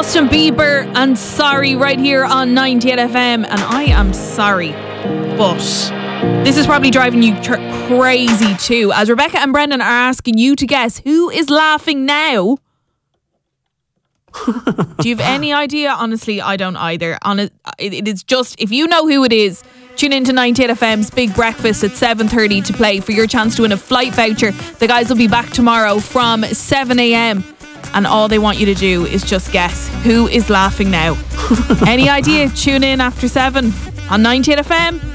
Justin Bieber and Sorry right here on 98 FM. And I am sorry, but this is probably driving you crazy too, as Rebecca and Brendan are asking you to guess who is laughing now. Do you have any idea? Honestly, I don't either. It is just, if you know who it is, tune into 98 FM's Big Breakfast at 7:30 to play for your chance to win a flight voucher. The guys will be back tomorrow from 7 a.m. and all they want you to do is just guess who is laughing now. Any idea? Tune in after 7 on 98 FM.